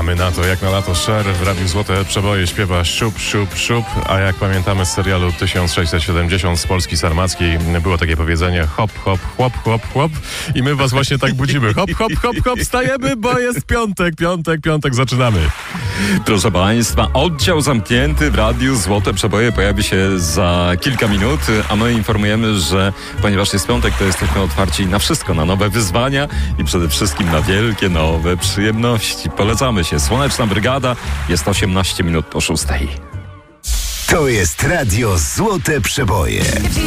Czekamy na to, jak na lato. Cher w Radiu Złote Przeboje śpiewa siup, siup, siup, a jak pamiętamy z serialu 1670 z Polski Sarmackiej, było takie powiedzenie hop, hop, chłop, chłop, chłop i my was właśnie tak budzimy. Hop, hop, hop, hop, wstajemy, bo jest piątek, zaczynamy. Proszę Państwa, oddział zamknięty w Radiu Złote Przeboje pojawi się za kilka minut, a my informujemy, że ponieważ jest piątek, to jesteśmy otwarci na wszystko, na nowe wyzwania i przede wszystkim na wielkie nowe przyjemności. Polecamy się. Słoneczna Brygada, jest 18 minut po 6. To jest Radio Złote Przeboje.